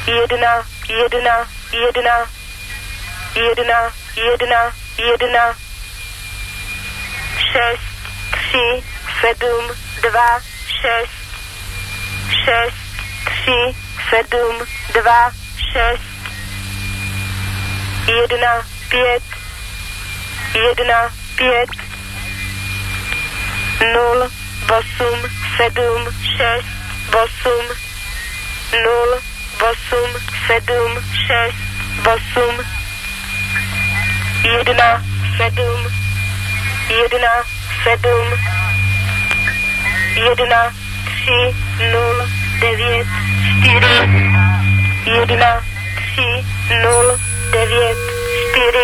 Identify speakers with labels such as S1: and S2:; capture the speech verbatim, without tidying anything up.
S1: jedna, jedna, jedna, jedna, jedna, jedna, šesť, tri, sedm, dva, šesť, šesť, tri, sedm, dva, šesť, jedna, pět, jedna, pět, nul, osm, sedm, šest, osm, nul, osm, sedm, šest, osm, jedna, sedm, jedna, sedm, jedna, tři, nul, devět, čtyři, jedna, tři, nul, devět, čtyři.